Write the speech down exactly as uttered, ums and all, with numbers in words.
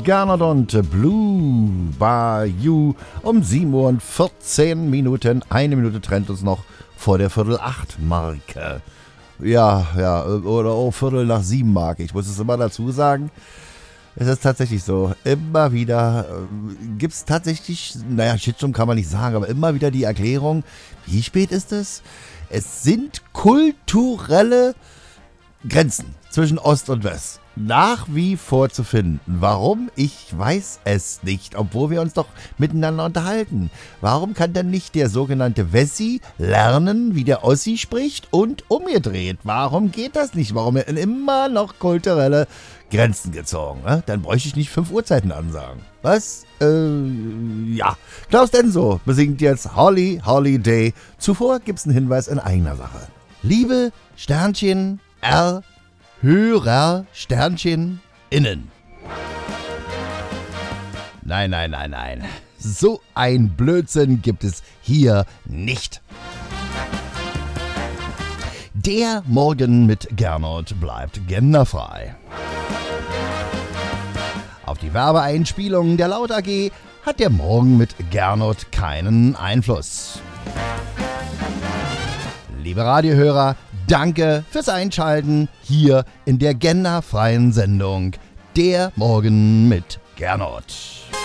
Gernot und Blue Bayou um sieben Uhr und vierzehn Minuten. Eine Minute trennt uns noch vor der Viertel acht Marke. Ja, ja, oder oh, Viertel nach sieben Marke. Ich muss es immer dazu sagen. Es ist tatsächlich so. Immer wieder äh, gibt es tatsächlich, naja, Shitstorm kann man nicht sagen, aber immer wieder die Erklärung, wie spät ist es? Es sind kulturelle Grenzen zwischen Ost und West nach wie vor zu finden. Warum? Ich weiß es nicht, obwohl wir uns doch miteinander unterhalten. Warum kann denn nicht der sogenannte Wessi lernen, wie der Ossi spricht und umgedreht? Warum geht das nicht? Warum werden immer noch kulturelle Grenzen gezogen? Ne? Dann bräuchte ich nicht fünf Uhrzeiten ansagen. Was? Äh, ja. Klaus Denso besingt jetzt Holly Holiday. Zuvor gibt's einen Hinweis in eigener Sache. Liebe Sternchen R Hörer, Sternchen, innen. Nein, nein, nein, nein. So ein Blödsinn gibt es hier nicht. Der Morgen mit Gernot bleibt genderfrei. Auf die Werbeeinspielungen der Laut A G hat der Morgen mit Gernot keinen Einfluss. Liebe Radiohörer, danke fürs Einschalten hier in der genderfreien Sendung Der Morgen mit Gernot.